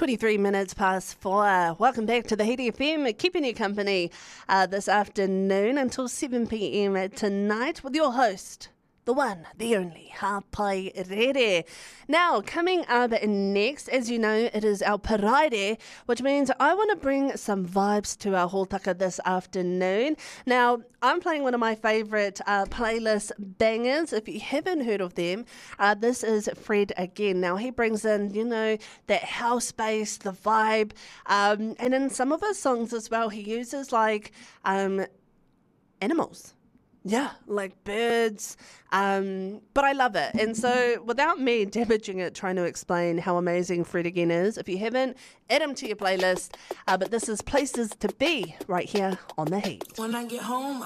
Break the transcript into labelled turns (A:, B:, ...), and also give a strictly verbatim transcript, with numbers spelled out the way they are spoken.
A: twenty-three minutes past four. Welcome back to the Heat F M, keeping you company uh, this afternoon until seven p.m. tonight with your host, the one, the only, Hapai Rere. Now, coming up next, as you know, it is our Paraire, which means I want to bring some vibes to our Holtaka this afternoon. Now, I'm playing one of my favourite uh, playlist bangers. If you haven't heard of them, uh, this is Fred again. Now, he brings in, you know, that house bass, the vibe, um, and in some of his songs as well, he uses like um, animals. Yeah, like birds, um, but I love it. And so without me damaging it, trying to explain how amazing Fred again is, if you haven't, add him to your playlist. Uh, but this is Places to Be right here on The Heat.
B: When I get home,